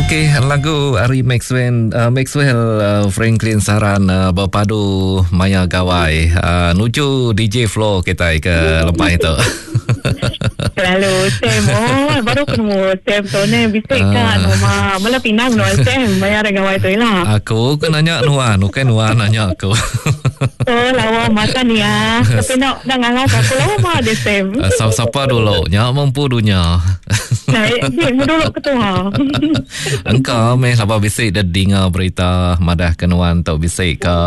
Okey, lagu Ari Maxwell Franklin Saran berpadu Maya Gawai nuju DJ Flo kita ke lepas itu. Selalu Sam, baru ketemu Sam tu ni bisik kan rumah malah pinang no Sam Maya Gawai tu lah. Aku nanya Nuan, bukan Nuan nanya aku. Lawa makan ya. Tapi nak ngangau aku lawa ada Sam. Siapa dulu? Nya mampu dunia. Dia dulu ketua. Engkau meh apa bisik dah dengar berita madah kenuan tu bisik ke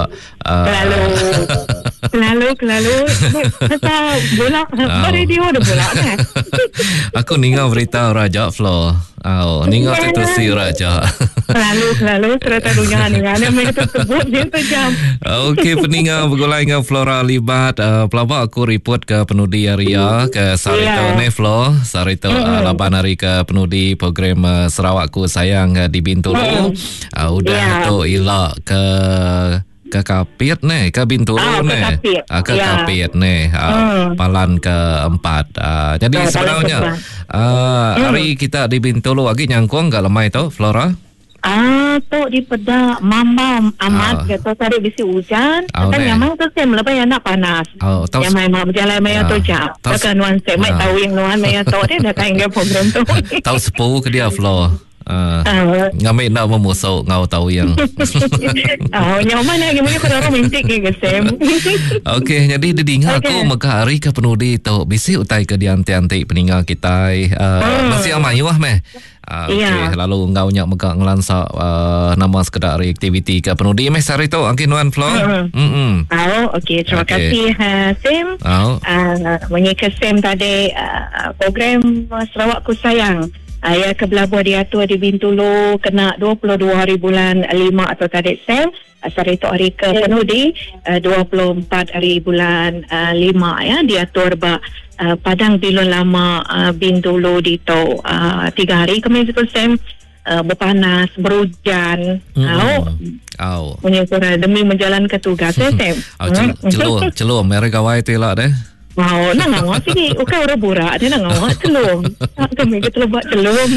Kelalu kata bola radio ada bola kan. Aku dengar berita Raja Flo. Dengar situasi Raja. Kelalu serta dunia ni kan mereka tersebut dia sejam. Okey, peninggal bergulai dengan Flora Libat. Pelabak aku report ke penudi area ke Sarito ne Flo. Sarito laban hari ke penudi program Sarawakku Sayang di Bintulu. Udah tu ilak ke Kapit ne, ke Bintulu ne, ke Kapit ne, palan ke-4. Jadi sebenarnya hari kita di Bintulu lagi nyangkung gak lemai tu Flora? Tu di pedak mambam amat kata tadi bisi hujan. Kata memang tu saya melepas yang nak panas. Yang memang berjalan maya tu jap. Takkan nuan saya mai tahu yang nuan maya tu dia dah kain program tu. Tahu sepuh ke dia Flo? Ngamai nak memusuk ngau tahu yang nyaman lagi mungkin kau romantik ke Sam. Okey, jadi didengar aku maka hari ke penudi tu bisi utai ke dianti-anti peninggal kita masih amayuah meh. Okey, lalu engkau nyak mega ngelansak nama sekedar aktiviti ke penudi meh sari tu angkin Nuan Flo. Okey, terima kasih Sam. Menyeka Sam tadi program Sarawakku Sayang. Ya kebelabuh diatur di Bintulu kena 22 hari bulan 5 atau tadi Sam. Hari itu hari ke penudi 24 hari bulan 5 ya diatur Padang Bilun Lama Bintulu di tu 3 hari kami itu Sam berpanas berhujan punya demi menjalankan tugas Sam. Celur mereka gawai tu lah deh. Nak ngawak sini. Bukan orang burak. Dia nak ngawak celum. Kami kita buat celum.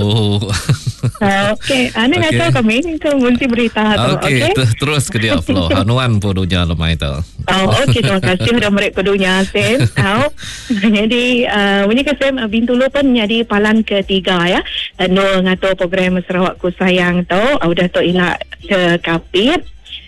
Okey. Ini nak tahu kami. Itu mesti berita. Okey. Terus ke dia Flo. Hanuan pun dunia lemah itu. Okey. Terima kasih. Sudah mereka dunia Sam. Jadi ini ke Sam Bintulu pun jadi palan ketiga ya. No ngatur program Sarawakku Sayang tu. Udah tu ilak ke Kapit.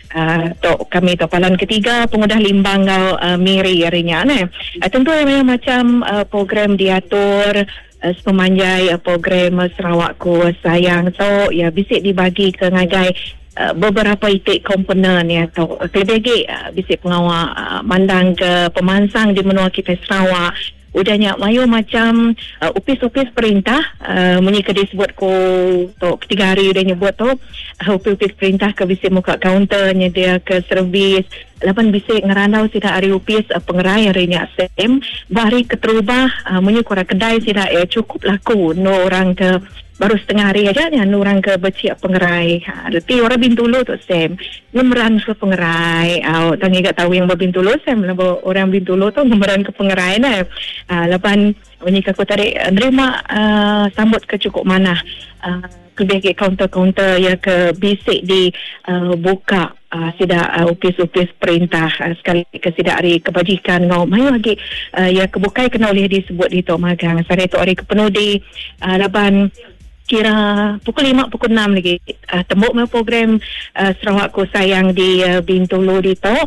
Kami palan ketiga pengudah limbang kau miri harinya tentu memang macam program diatur sepemanjai program Sarawakku Sayang ya bisik dibagi ke ngagai beberapa itik komponen ya lebih bisik pengawal mandang ke pemansang di menua kita Sarawak udahnya mayu macam upis-upis perintah menyika disebut ko ketiga hari udah nyebut upis-upis perintah ke bisik muka kaunter nyedia ke servis lapan bisik ngerandau sida hari upis pengerai harinya SEM bari keterubah menyukura kedai sida cukup laku no orang ke baru setengah hari aja ni orang ke berciak pengerai reti orang Bintulu tu Sam ngemeran ke pengerai tanya gak tahu yang Bintulu Sam orang Bintulu tu ngemeran ke pengerai lapan menyika aku tarik nerima sambut ke cukup mana ke kaunter-kaunter ya ke bisik di buka sida upis-upis perintah sekali ke sida hari kebajikan ngau mayu lagi ya kebukai kena oleh disebut di tok magang sare tok hari kepenudi laban kira pukul 5 pukul 6 lagi tembuk me program Sarawakku Sayang di Bintulu di tok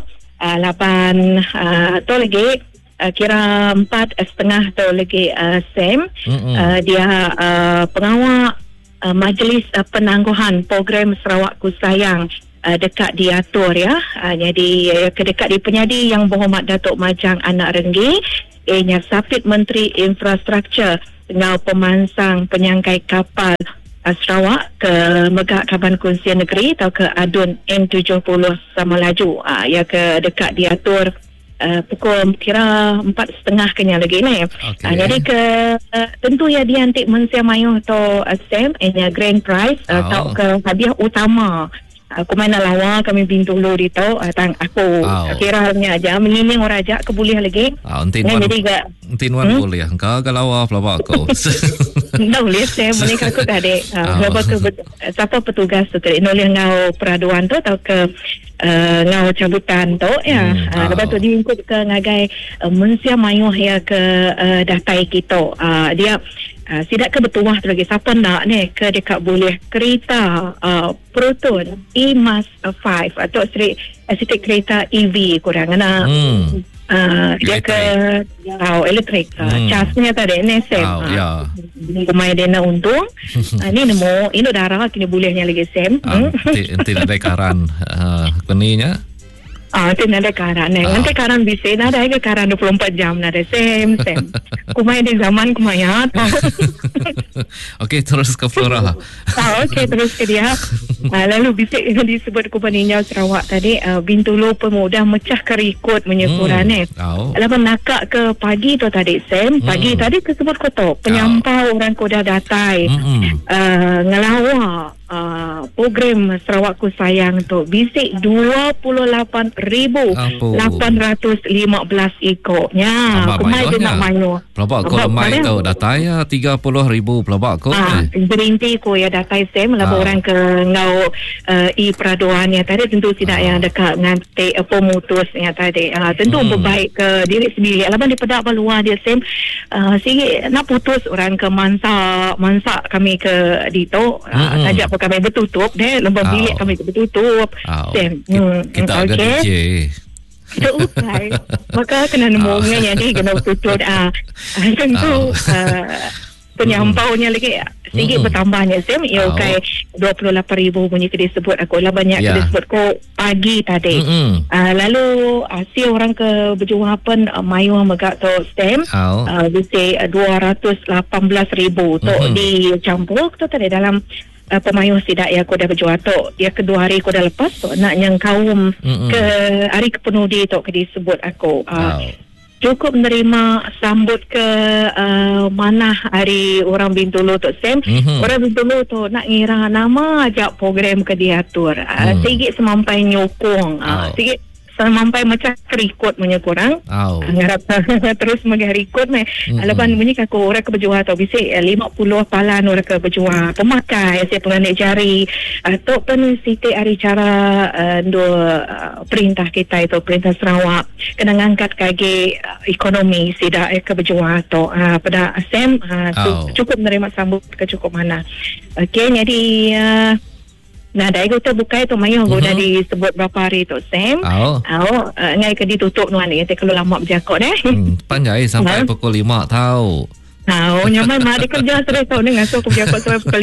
laban tu lagi kira 4:30 tu lagi Sam dia pengawal majlis penangguhan program Sarawakku Sayang dekat diatur ya jadi kedekat di penyadi yang berhormat Datuk Majang Anak Renggi Sapit Menteri Infrastruktur dengan pemansang penyangkai kapal Sarawak ke Megak Kaban Kunsian Negeri atau ke Adun M70 sama laju ya ke dekat diatur pukul kira 4:30 kenya lagi ni. Jadi ke tentu ya diantik mensia mayu atau Sam grand prize atau ke hadiah utama aku main lawa kami Bintulu di tu tang aku kiranya aja mengining orang aja aku boleh lagi Tinwan boleh engkau kalau pelabak aku tak boleh saya menikah aku tadi siapa petugas tu tadi nulis ngau peraduan tu atau ke ngau cabutan tu ya lepas tu diikut ke ngagai mensia mayuh ya ke datai kita dia sidak ke bertuah tu lagi siapa nak ni ke dekat boleh kereta Proton E-Mas 5 atau sedikit kereta EV kurang nak dia ke elektrik casnya tadi NSM kumai dia nak untung ni nemu ini darah kini bolehnya lagi Sam nanti ada karan keninya Nanti ada karan nanti karan bisa ada karan 24 jam ada Sam kumai di zaman kumayat Okey, terus ke Flora. Okey, terus ke dia. Lalu bisa disebut kompaninya Sarawak tadi Bintulu pemuda mecah kerikut menyekuran Lepas nakak ke pagi tu tadi Sam, pagi tadi tersebut kotor penyampau orang Koda Datai ngelawa program Sarawakku Sayang tu bisik 28,815 ekor kumai dia nak mayu pelabak ko lemai tu datai 30,000 pelabak ko berhenti ko ya datai Sam lepas orang ke ngau peraduan ya tadi tentu tidak yang dekat nganti pemutus ya tadi tentu berbaik ke diri sendiri lepas di pedak baluan dia Sam sikit nak putus orang ke mansa kami ke dito sajak kami bertutup deh lembah bilik kami bertutup Sam kita agak DJ kita upai maka kena nemunya jadi kena tutup tentu penyampaunya lagi sedikit bertambahnya Sam ia okay 28,000 bunyi kedai sebut aku lah banyak kedai sebut ko pagi tadi lalu si orang ke berjuapan mayu megak tu Sam bisa 218,000 tu dicampur tu tadi dalam pemayuh sidak ya aku dah berjual tu dia kedua hari aku dah lepas tu nak yang kaum ke hari kepenudi tu ke disebut aku cukup menerima sambut ke mana hari orang Bintulu tu Sam orang Bintulu tu nak ngira nama aja program ke diatur sikit semampai nyokong sikit sampai macam kerikut punya kurang ngarap terus mengarikut lepas bunyi aku orang ke berjual atau bisa 50 palan orang ke berjual pemakai saya penganik jari atau pun siti hari cara perintah kita itu perintah Sarawak kena ngangkat kaki ekonomi sidak ke berjual atau pada Sam cukup menerima sambut ke cukup mana okey jadi nah, dah kita buka itu mayuh dah disebut berapa hari tu Sam. Ngai ke ditutup nuan ni kalau lama berjakut panjang sampai pukul 5 tahu. Nyaman mak dia kerja terus tahu dengan so aku berjakut sampai pukul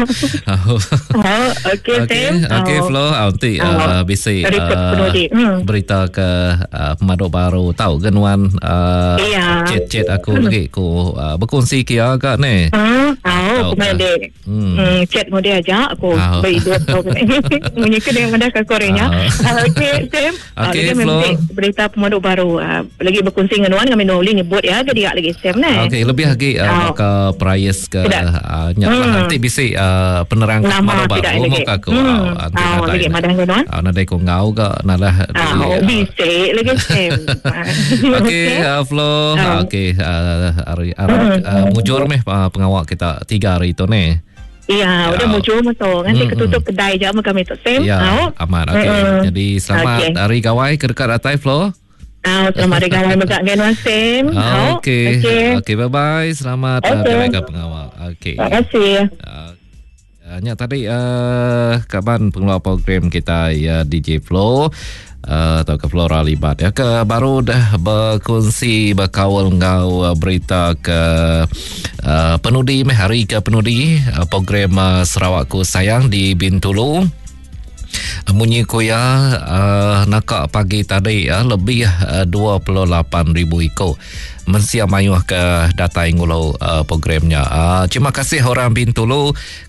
5. Okey Sam. Okey Flo, nanti bisa berita ke pemaduk baru tahu genuan chat aku lagi ku berkongsi kia agak ni. Aku main dek chat mo dia aja aku beri dua tahu punya kedai mana ke Korea okey Sam Flo berita pemaduk baru lagi berkongsi dengan kami noli nyebut ya ke dia lagi Sam okey lebih lagi ke price ke nanti bisa penerang pemaduk baru muka aku nanti madah dengan nanti aku ngau ke nalah bisa lagi Sam okey Flo okey mujur pengawal kita 3 hari itu ni. Iya, udah muncul masuk. Nanti ketutup kedai je kami tu Sam. Ya, aman. Okey. Jadi selamat hari gawai ke dekat Atai Flo. Selamat hari gawai megak dengan Sam. Okey. Okey, bye-bye. Selamat gawai ke pengawal. Okey. Terima kasih. Hanya tadi kaban pengeluar program kita ya DJ Flo atau ke Flora Libat ya ke baru dah berkongsi berkawal ngau berita ke penudi hari ke penudi program Sarawakku Sayang di Bintulu munyi kuya nakak pagi tadi lebih 28,000 ekor mensia mayuh ke data ngulau programnya. Terima kasih orang Bintulu